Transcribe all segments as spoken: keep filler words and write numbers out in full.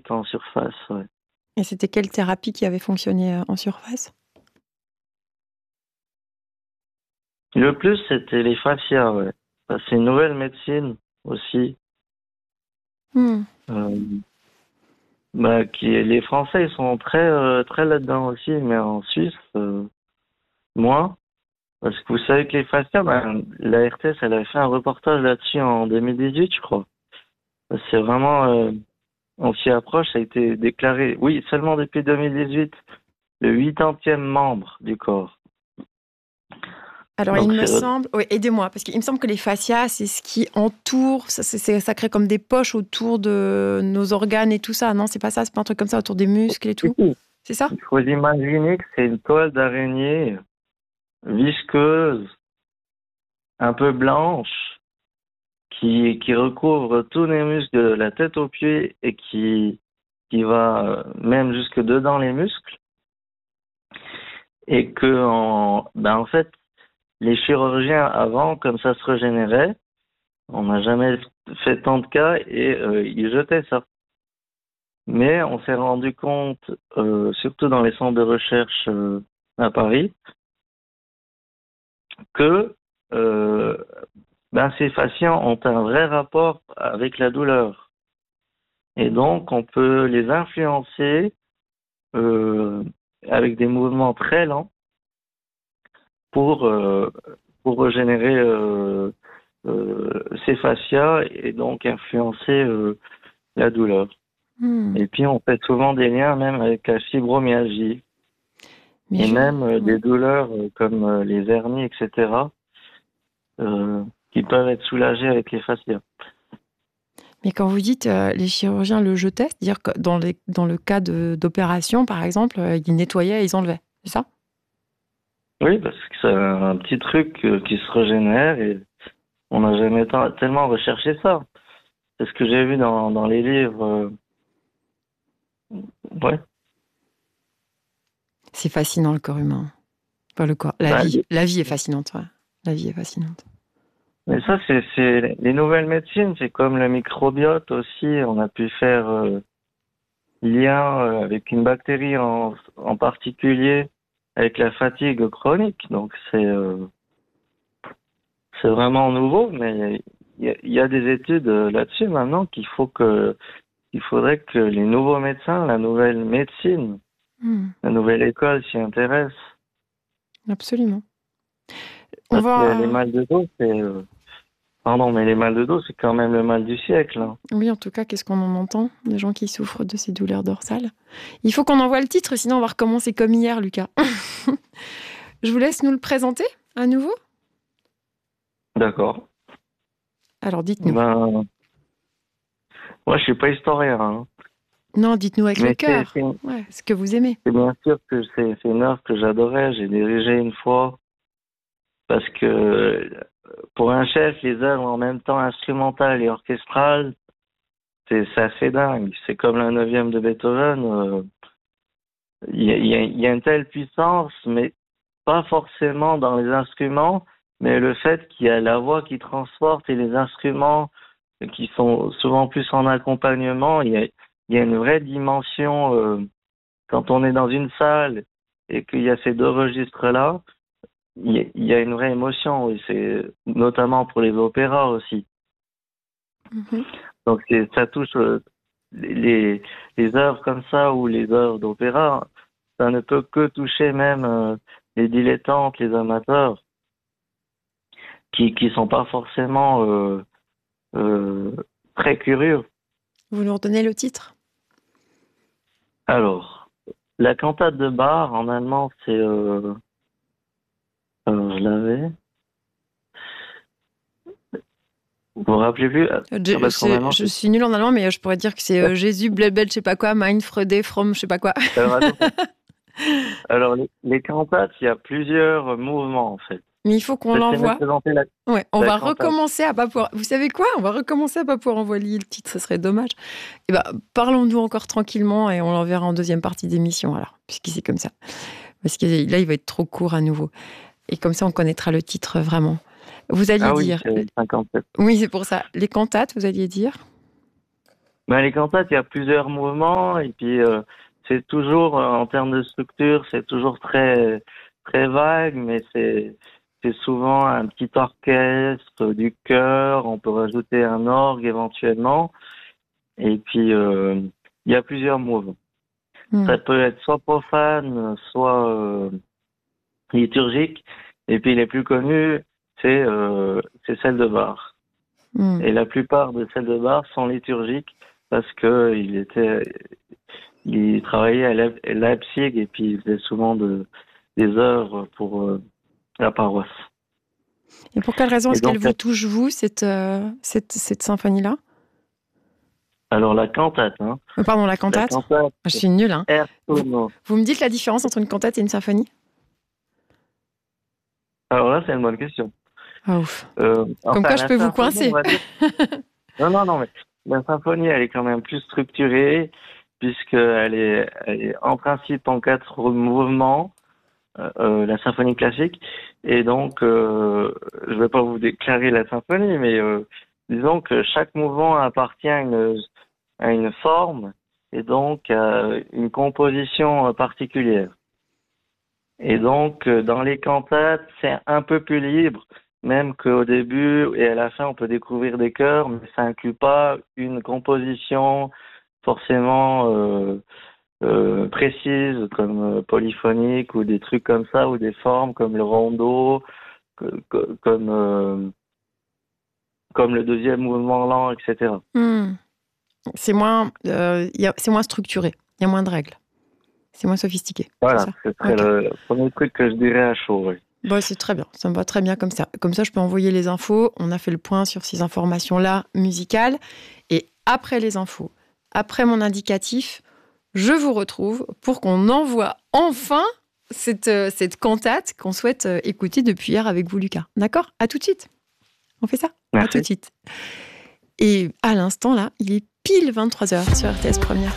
était en surface. Ouais. Et c'était quelle thérapie qui avait fonctionné en surface? Le plus, c'était les fascias, ouais. C'est une nouvelle médecine aussi. Mmh. Euh, bah, qui, les Français, ils sont très, euh, très là-dedans aussi, mais en Suisse, euh, moins. Parce que vous savez que les fascias, bah, la R T S, elle avait fait un reportage là-dessus en deux mille dix-huit, je crois. C'est vraiment, euh, on s'y approche, ça a été déclaré, oui, seulement depuis deux mille dix-huit, le quatre-vingtième membre du corps. Alors, Donc, il me c'est... semble... Oui, aidez-moi, parce qu'il me semble que les fascias, c'est ce qui entoure, ça, c'est, ça crée comme des poches autour de nos organes et tout ça, non? C'est pas ça? C'est pas un truc comme ça, autour des muscles et tout? C'est ça? Il faut imaginer que c'est une toile d'araignée visqueuse, un peu blanche, qui, qui recouvre tous les muscles de la tête aux pieds et qui, qui va même jusque dedans les muscles. Et que, en, ben en fait, les chirurgiens avant, comme ça se régénérait, on n'a jamais fait tant de cas et euh, ils jetaient ça. Mais on s'est rendu compte, euh, surtout dans les centres de recherche euh, à Paris, que euh, ben, ces patients ont un vrai rapport avec la douleur. Et donc, on peut les influencer euh, avec des mouvements très lents pour, euh, pour régénérer euh, euh, ces fascias et donc influencer euh, la douleur. Mmh. Et puis, on fait souvent des liens même avec la fibromyalgie. Mais Et je... même euh, ouais. des douleurs euh, comme euh, les hernies, et cetera, euh, qui peuvent être soulagées avec les fascias. Mais quand vous dites euh, les chirurgiens le jetaient, c'est-à-dire que dans, les, dans le cas de, d'opération, par exemple, euh, ils nettoyaient et ils enlevaient, c'est ça? Oui, parce que c'est un petit truc euh, qui se régénère et on n'a jamais tant- tellement recherché ça. C'est ce que j'ai vu dans, dans les livres. euh, Ouais. C'est fascinant, le corps humain. Enfin, le corps, la Bah, vie. La vie est fascinante, ouais. La vie est fascinante. mais ça, c'est, c'est les nouvelles médecines, c'est comme le microbiote aussi. On a pu faire euh, lien euh, avec une bactérie en, en particulier, avec la fatigue chronique. Donc c'est euh, c'est vraiment nouveau, mais il y a, il y a des études euh, là-dessus maintenant qu'il faut que il faudrait que les nouveaux médecins, la nouvelle médecine, Mmh. la nouvelle école s'y intéresse. Absolument. On Parce que va... les mal de dos, c'est euh, pardon, mais les mal de dos, c'est quand même le mal du siècle. Hein. Oui, en tout cas, qu'est-ce qu'on en entend? Des gens qui souffrent de ces douleurs dorsales. Il faut qu'on envoie le titre, sinon on va recommencer comme hier, Lucas. Je vous laisse nous le présenter à nouveau. D'accord. Alors, dites-nous. Ben, moi, je suis pas historien, hein. Non, dites-nous avec le Mais c'est, cœur. c'est, Ouais, ce que vous aimez. c'est bien sûr que c'est, c'est une œuvre que j'adorais. J'ai dirigé une fois parce que pour un chef, les œuvres en même temps instrumentales et orchestrales, c'est, c'est assez dingue. C'est comme la neuvième de Beethoven. euh, Il y a, il y a- il y a une telle puissance, mais pas forcément dans les instruments, mais le fait qu'il y a la voix qui transporte et les instruments qui sont souvent plus en accompagnement, il y a, il y a une vraie dimension euh, quand on est dans une salle et qu'il y a ces deux registres-là, il y a, il y a une vraie émotion, oui, c'est notamment pour les opéras aussi. Mhm. Donc c'est, ça touche euh, les, les œuvres comme ça ou les œuvres d'opéra, ça ne peut que toucher même euh, les dilettantes, les amateurs, qui qui sont pas forcément euh, euh, très curieux. Vous nous redonnez le titre? Alors, la cantate de Bach en allemand, c'est euh, alors je l'avais. Vous vous rappelez plus? Ah, Je, parce qu'en c'est- allemand, je c'est... suis nulle en allemand, mais je pourrais dire que c'est euh, Jésus, blebel, je sais pas quoi, mein Freude, from, je sais pas quoi. Alors, attention. Alors, les, les cantates, il y a plusieurs mouvements en fait. Mais il faut qu'on Je vais me l'envoie. présenter la, Ouais, on la va cantate. recommencer à pas pouvoir. Vous savez quoi? On va recommencer à pas pouvoir envoyer le titre, ce serait dommage. Et ben, parlons-nous encore tranquillement et on l'enverra en deuxième partie d'émission alors, puisque c'est comme ça. Parce que là, il va être trop court à nouveau. Et comme ça, on connaîtra le titre vraiment. Vous alliez Ah oui, dire. c'est cinquante-sept. Oui, c'est pour ça. Les cantates, vous alliez dire. Ben, les cantates, il y a plusieurs mouvements et puis euh, c'est toujours, euh, en termes de structure, c'est toujours très très vague, mais c'est c'est souvent un petit orchestre, du chœur, on peut rajouter un orgue éventuellement, et puis euh, il y a plusieurs mouvements. Hmm. Ça peut être soit profane, soit euh, liturgique, et puis les plus connus, c'est euh, c'est celles de Bach. Hmm. Et la plupart de celles de Bach sont liturgiques parce que il était, il travaillait à Leip- à Leipzig et puis il faisait souvent de, des œuvres pour euh, la paroisse. Et pour quelle raison Et est-ce qu'elle donc, vous touche, vous, cette, euh, cette, cette symphonie-là? alors la cantate, hein. Euh, Pardon, la La cantate? cantate, Je suis nulle, hein. air Vous, tono. vous me dites la différence entre une cantate et une symphonie? Alors là, c'est une bonne question. Ah ouf. Euh, Comme enfin, quoi je la peux vous symphonie, on coincer. va dire. Non, non, non, mais la symphonie, elle est quand même plus structurée puisqu'elle est, elle est en principe en quatre mouvements. Euh, la symphonie classique, et donc euh, je ne vais pas vous déclarer la symphonie, mais euh, disons que chaque mouvement appartient à une, à une forme et donc à une composition particulière. Et donc euh, dans les cantates, c'est un peu plus libre, même qu'au début et à la fin on peut découvrir des chœurs, mais ça inclut pas une composition forcément euh, Euh, précises comme euh, polyphonique ou des trucs comme ça ou des formes comme le rondo que, que, comme euh, comme le deuxième mouvement lent, et cetera. Hmm. C'est moins, euh, y a- c'est moins structuré. Il y a moins de règles. C'est moins sophistiqué. Voilà, C'est ça. ce serait Ok. le, le premier truc que je dirais à chaud. Oui. Bah, c'est très bien. Ça me va très bien comme ça. Comme ça, je peux envoyer les infos. On a fait le point sur ces informations-là musicales. Et après les infos, après mon indicatif, je vous retrouve pour qu'on envoie enfin cette, euh, cette cantate qu'on souhaite euh, écouter depuis hier avec vous, Lucas. D'accord? À tout de suite. On fait ça? À Merci. tout de suite. Et à l'instant, là, il est pile vingt-trois heures sur R T S Première.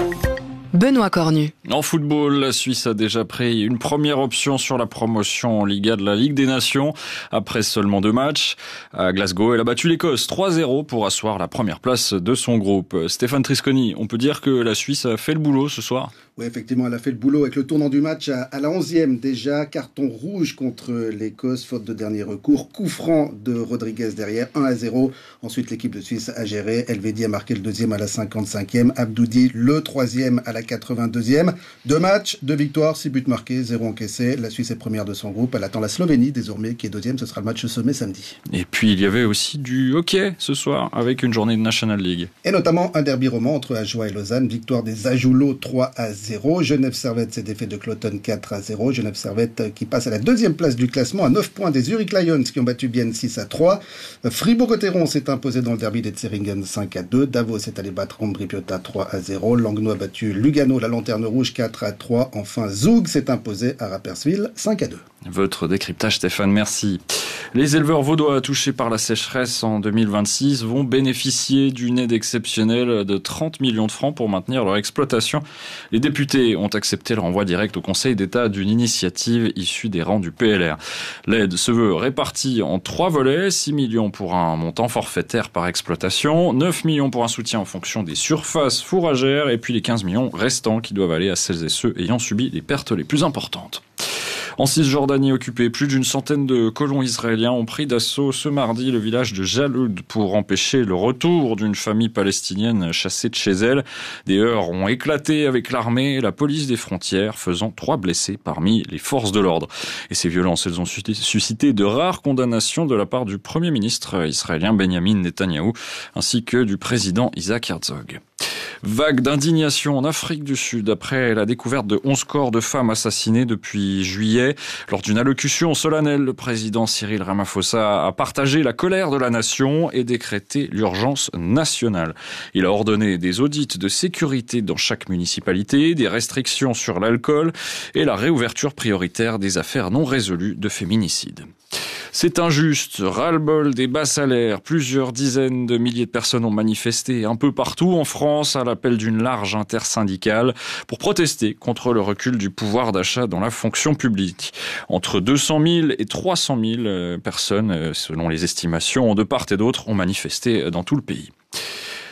Benoît Cornu. En football, la Suisse a déjà pris une première option sur la promotion en Liga de la Ligue des Nations. Après seulement deux matchs, à Glasgow, elle a battu l'Écosse trois zéro pour asseoir la première place de son groupe. Stéphane Trisconi, on peut dire que la Suisse a fait le boulot ce soir? Oui, effectivement, elle a fait le boulot avec le tournant du match à, à la onzième déjà. Carton rouge contre l'Écosse, faute de dernier recours. Coup franc de Rodriguez derrière, un à zéro. Ensuite, l'équipe de Suisse a géré. Elvedi a marqué le deuxième à la cinquante-cinquième. Abdoudi, le troisième à la quatre-vingt-deuxième. Deux matchs, deux victoires, six buts marqués, zéro encaissé. La Suisse est première de son groupe. Elle attend la Slovénie désormais, qui est deuxième. Ce sera le match sommet samedi. Et puis, il y avait aussi du hockey ce soir, avec une journée de National League. Et notamment un derby roman entre Ajoie et Lausanne. Victoire des Ajoulots trois à zéro. Genève Servette s'est défait de Cloton quatre à zéro. Genève Servette qui passe à la deuxième place du classement à neuf points des Zurich Lions qui ont battu Bienne six à trois. Fribourg-Gotteron s'est imposé dans le derby des Zeringen cinq à deux. Davos est allé battre Ambri-Piotta trois à zéro. Langnau a battu Lugano, la Lanterne Rouge quatre à trois. Enfin, Zoug s'est imposé à Rapperswil cinq à deux. Votre décryptage, Stéphane, merci. Les éleveurs vaudois touchés par la sécheresse en deux mille vingt-six vont bénéficier d'une aide exceptionnelle de trente millions de francs pour maintenir leur exploitation. Les députés ont accepté le renvoi direct au Conseil d'État d'une initiative issue des rangs du P L R. L'aide se veut répartie en trois volets, six millions pour un montant forfaitaire par exploitation, neuf millions pour un soutien en fonction des surfaces fourragères et puis les quinze millions restants qui doivent aller à celles et ceux ayant subi les pertes les plus importantes. En Cisjordanie occupée, plus d'une centaine de colons israéliens ont pris d'assaut ce mardi le village de Jaloud pour empêcher le retour d'une famille palestinienne chassée de chez elle. Des heurts ont éclaté avec l'armée et la police des frontières, faisant trois blessés parmi les forces de l'ordre. Et ces violences, elles ont suscité de rares condamnations de la part du Premier ministre israélien Benjamin Netanyahou, ainsi que du président Isaac Herzog. Vague d'indignation en Afrique du Sud après la découverte de onze corps de femmes assassinées depuis juillet. Lors d'une allocution solennelle, le président Cyril Ramaphosa a partagé la colère de la nation et décrété l'urgence nationale. Il a ordonné des audits de sécurité dans chaque municipalité, des restrictions sur l'alcool et la réouverture prioritaire des affaires non résolues de féminicide. C'est injuste, ras-le-bol des bas salaires. Plusieurs dizaines de milliers de personnes ont manifesté un peu partout en France à l'appel d'une large intersyndicale pour protester contre le recul du pouvoir d'achat dans la fonction publique. Entre deux cent mille et trois cent mille personnes, selon les estimations de part et d'autre, ont manifesté dans tout le pays.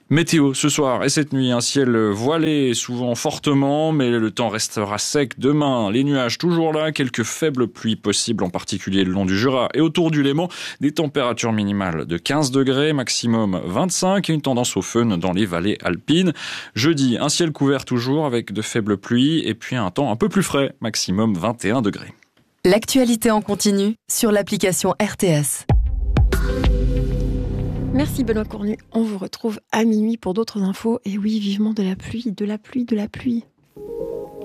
Météo ce soir et cette nuit, un ciel voilé souvent fortement, mais le temps restera sec demain. Les nuages toujours là, quelques faibles pluies possibles, en particulier le long du Jura et autour du Léman. Des températures minimales de quinze degrés, maximum vingt-cinq et une tendance au fun dans les vallées alpines. Jeudi, un ciel couvert toujours avec de faibles pluies et puis un temps un peu plus frais, maximum vingt et un degrés. L'actualité en continu sur l'application R T S. Merci Benoît Cornu. On vous retrouve à minuit pour d'autres infos. Et oui, vivement de la pluie, de la pluie, de la pluie.